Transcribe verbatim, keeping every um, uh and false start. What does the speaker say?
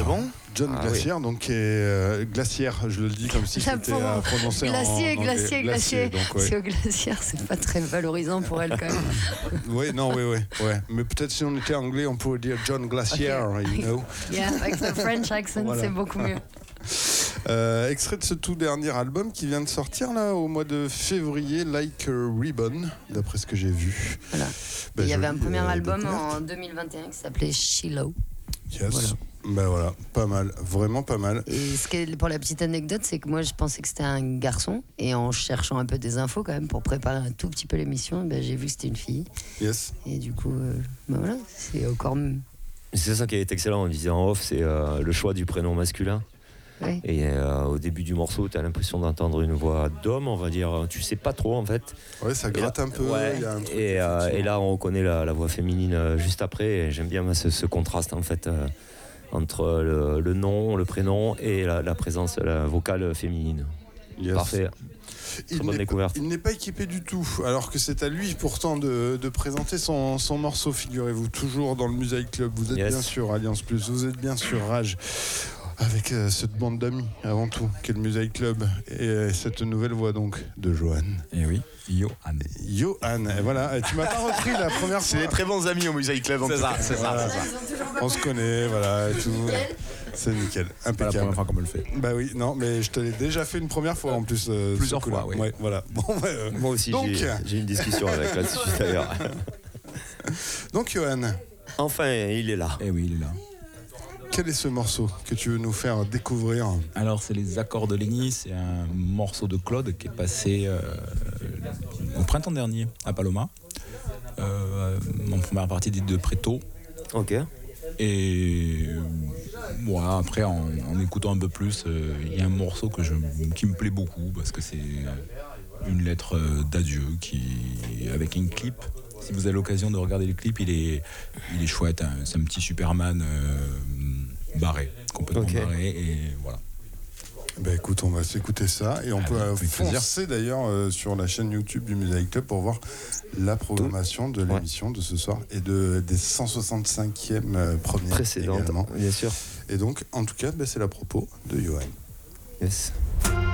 bon. John Ah, Glacier, oui. donc qui est euh, glaciaire, je le dis comme si La c'était pauvre. à prononcer en Glacier, en glacier, anglais. glacier. donc, ouais. C'est au glaciaire, c'est pas très valorisant pour elle quand même. Oui, non, oui, oui. Ouais. Mais peut-être si on était anglais, on pourrait dire John Glacier, Okay. you know. Yeah, avec le French accent, Voilà. c'est beaucoup mieux. Euh, extrait de ce tout dernier album qui vient de sortir là au mois de février, Like a Ribbon, d'après ce que j'ai vu. Voilà. Ben, Il y avait un jolie, premier euh, album découverte. en deux mille vingt et un qui s'appelait Shiloh. Yes. Voilà. Ben voilà, pas mal, vraiment pas mal. Et ce qui est, pour la petite anecdote, c'est que moi je pensais que c'était un garçon, et en cherchant un peu des infos quand même pour préparer un tout petit peu l'émission, ben, j'ai vu que c'était une fille. Yes. Et du coup, euh, ben voilà, c'est encore. C'est ça qui est excellent, on disait en off, c'est euh, le choix du prénom masculin. Ouais. Et euh, au début du morceau, tu as l'impression d'entendre une voix d'homme, on va dire. Tu sais pas trop en fait. Ouais, ça gratte là, un peu. ouais, Il y a un truc, et, euh, et là, on reconnaît la, la voix féminine euh, juste après. Et j'aime bien moi, ce, ce contraste en fait euh, entre le, le nom, le prénom et la, la présence la vocale féminine. Yes. Parfait. Il Très bonne n'est, découverte. il n'est pas équipé du tout, alors que c'est à lui pourtant de, de présenter son, son morceau, figurez-vous, toujours dans le Music Club. Vous êtes Yes. bien sur Alliance Plus, vous êtes bien sur Rage, avec euh, cette bande d'amis avant tout, qu'est le Music Club, et euh, cette nouvelle voix donc de Johan. Et oui, Johan. Johan, et voilà, et tu m'as pas repris la première C'est fois. des très bons amis au Music Club. en C'est tout ça, cas. c'est ça. Voilà. On se connaît, voilà, et tout. C'est nickel, Pas la impeccable. première fois qu'on me le fait. Bah oui, non, mais je te l'ai déjà fait une première fois en plus. euh, Plusieurs ce coup-là. fois, oui. Ouais, voilà. Bon, bah, euh, Moi aussi, Donc- j'ai, j'ai une discussion avec là-dessus d'ailleurs. donc, Johan, Enfin, il est là. Eh oui, il est là. quel est ce morceau que tu veux nous faire découvrir? Alors, c'est les Accords de Léni, c'est un morceau de Claude qui est passé euh, au printemps dernier à Paloma, euh, en première partie des deux Préto. Ok. Et euh, voilà, après, en, en écoutant un peu plus, euh, il y a un morceau que je, qui me plaît beaucoup parce que c'est une lettre euh, d'adieu qui, avec un clip. Si vous avez l'occasion de regarder le clip, il est, il est chouette. Hein. C'est un petit Superman euh, barré, complètement Ok. barré. Et voilà. Bah écoute, on va s'écouter ça et on Ah peut oui, euh, avec plaisir. foncer d'ailleurs euh, sur la chaîne YouTube du Music Club pour voir la programmation de l'émission de ce soir et de, des cent soixante-cinquième euh, premières Précédente, également. bien sûr. Et donc, en tout cas, bah, c'est la propos de Johan. Yes.